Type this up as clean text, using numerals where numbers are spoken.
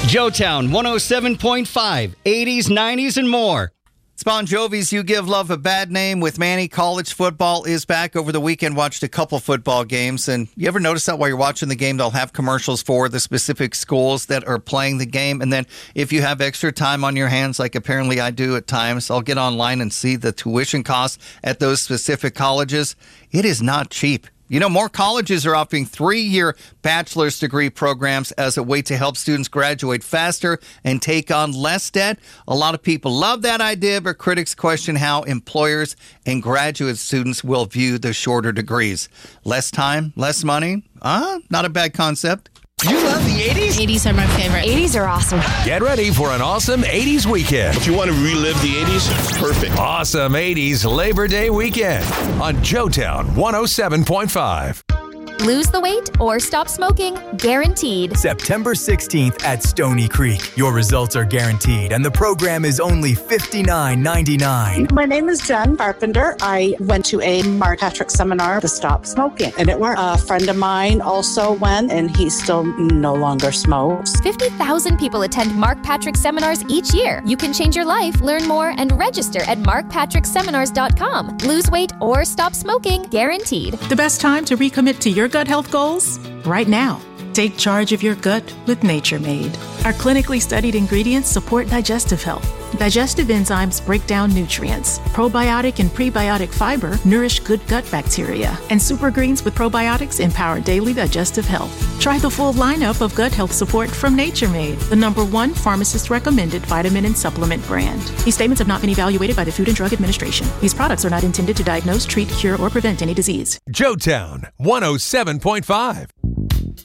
Joetown 107.5, 80s, 90s, and more. It's Bon Jovi's You Give Love a Bad Name with Manny. College football is back. Over the weekend, watched a couple football games. And you ever notice that while you're watching the game, they'll have commercials for the specific schools that are playing the game. And then if you have extra time on your hands, like apparently I do at times, I'll get online and see the tuition costs at those specific colleges. It is not cheap. You know, more colleges are offering 3-year bachelor's degree programs as a way to help students graduate faster and take on less debt. A lot of people love that idea, but critics question how employers and graduate students will view the shorter degrees. Less time, less money? Not a bad concept. You love the 80s? 80s are my favorite. 80s are awesome. Get ready for an awesome 80s weekend. If you want to relive the 80s, perfect. Awesome 80s Labor Day weekend on Joetown 107.5. Lose the weight or stop smoking, guaranteed. September 16th at Stony Creek. Your results are guaranteed, and the program is only $59.99. My name is Jen Carpenter. I went to a Mark Patrick seminar to stop smoking, and it worked. A friend of mine also went, and he still no longer smokes. 50,000 people attend Mark Patrick seminars each year. You can change your life, learn more, and register at markpatrickseminars.com. Lose weight or stop smoking, guaranteed. The best time to recommit to your gut health goals? Right now. Take charge of your gut with Nature Made. Our clinically studied ingredients support digestive health. Digestive enzymes break down nutrients. Probiotic and prebiotic fiber nourish good gut bacteria. And super greens with probiotics empower daily digestive health. Try the full lineup of gut health support from Nature Made, the #1 pharmacist-recommended vitamin and supplement brand. These statements have not been evaluated by the Food and Drug Administration. These products are not intended to diagnose, treat, cure, or prevent any disease. Joetown 107.5.